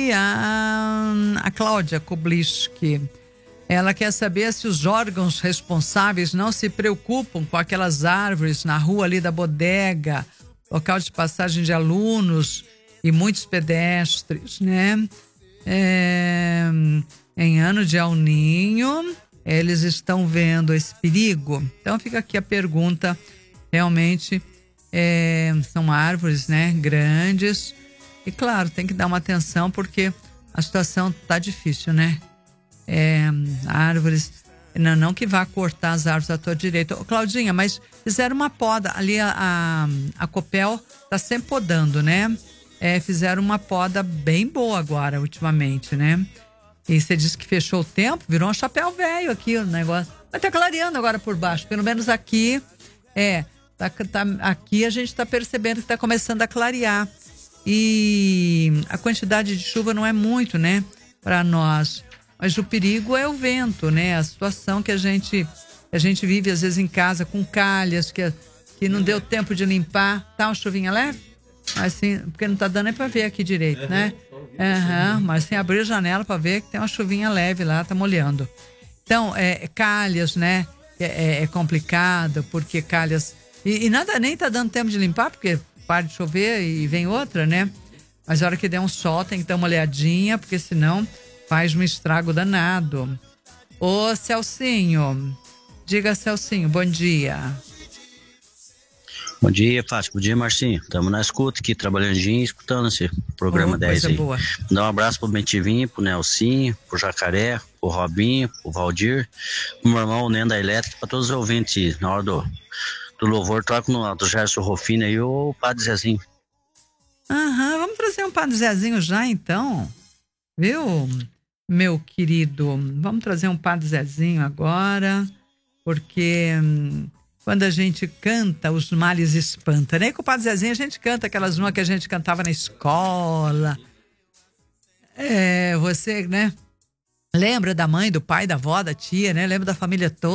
aqui a Cláudia Kobliski. Ela quer saber se os órgãos responsáveis não se preocupam com aquelas árvores na rua ali da bodega, local de passagem de alunos e muitos pedestres, né? Em ano de El Niño, eles estão vendo esse perigo. Então fica aqui a pergunta, realmente são árvores, né, grandes, e claro, tem que dar uma atenção porque a situação tá difícil, né? Árvores, não que vá cortar as árvores à tua direita. Claudinha, mas fizeram uma poda ali, a Copel tá sempre podando, né? Fizeram uma poda bem boa agora, ultimamente, né? E você disse que fechou o tempo, virou um chapéu velho aqui o negócio. Mas tá clareando agora por baixo, pelo menos aqui, aqui a gente tá percebendo que tá começando a clarear. E a quantidade de chuva não é muito, né, para nós. Mas o perigo é o vento, né? A situação que a gente vive às vezes em casa com calhas que não deu tempo de limpar. Tá uma chuvinha leve? Assim, porque não tá dando nem para ver aqui direito, né? Mas sem abrir a janela para ver que tem uma chuvinha leve lá, tá molhando. Então, calhas, né? É complicado porque calhas e nada, nem tá dando tempo de limpar porque para de chover e vem outra, né? Mas a hora que der um sol tem que dar uma olhadinha, porque senão faz um estrago danado. Ô Celcinho, diga Celcinho, bom dia. Bom dia, Fátima. Bom dia, Marcinho. Estamos na escuta aqui, trabalhandinho, escutando esse programa 10 aí. Boa. Dá um abraço pro Bentivinho, pro Nelsinho, pro Jacaré, pro Robinho, pro Valdir, pro meu irmão, o Nendo da Elétrica, para todos os ouvintes. Na hora do louvor, toca no do Gerson Rofino aí, o Padre Zezinho. Vamos trazer um Padre Zezinho já, então. Viu, meu querido? Vamos trazer um Padre Zezinho agora, porque quando a gente canta, os males espanta, né? Com o Padre Zezinho a gente canta aquelas uma que a gente cantava na escola. Você, né? Lembra da mãe, do pai, da avó, da tia, né? Lembra da família toda.